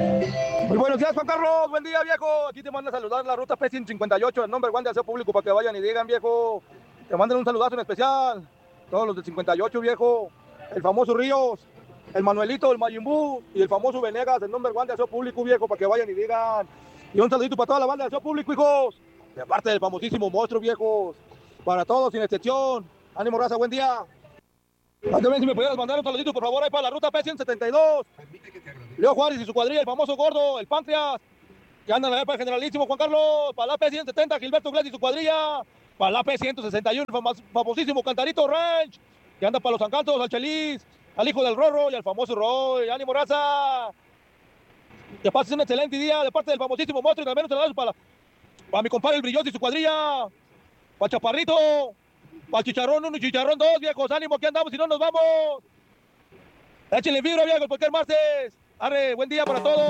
Muy buenos días, Juan Carlos. Buen día, viejo. Aquí te manda a saludar la ruta P158, el nombre Juan de Aseo Público, para que vayan y digan, viejo. Te mandan un saludazo en especial. Todos los del 58, viejo. El famoso Ríos, el Manuelito, el Mayimbú y el famoso Venegas, el nombre Juan de Aseo Público, viejo, para que vayan y digan. Y un saludito para toda la banda de Aseo Público, hijos. De parte del famosísimo monstruo, viejos. Para todos, sin excepción. Ánimo, raza, buen día. También si me pudieras mandar un saludito, por favor, ahí para la ruta P172. Leo Juárez y su cuadrilla, el famoso gordo, el páncreas, que andan a ver para el generalísimo Juan Carlos, para la P170, Gilberto Glass y su cuadrilla, para la P161, el famosísimo Cantarito Ranch, que anda para los Encantos, al Chelis, al hijo del Rorro y al famoso Roy. Ánimo, raza. Que pases un excelente día de parte del famosísimo monstruo y también un saludo para mi compadre el Brilloso y su cuadrilla, para Chaparrito, para Chicharrón 1 y Chicharrón 2, viejos. Ánimo, aquí andamos y no nos vamos. Échenle vibra, viejos, cualquier martes. Arre, buen día para todos.